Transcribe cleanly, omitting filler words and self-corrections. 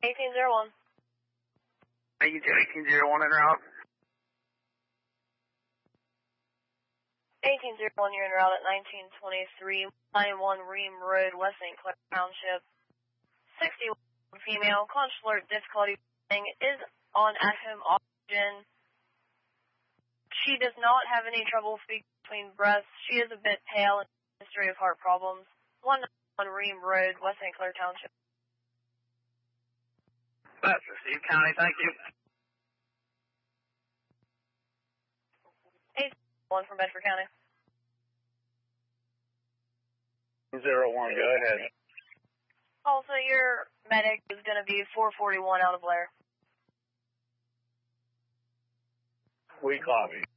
1801. Thank you, 1801 en route. 1801, you're en route at 1923, 91 Ream Road, West St. Clair Township. 61 female, consular difficulty is on at-home oxygen. She does not have any trouble speaking between breaths. She is a bit pale and has a history of heart problems. 191 Ream Road, West St. Clair Township. That's Steve County, thank you. 801 from Bedford County. 01, go ahead. Also, your medic is going to be 441 out of Blair. We copy.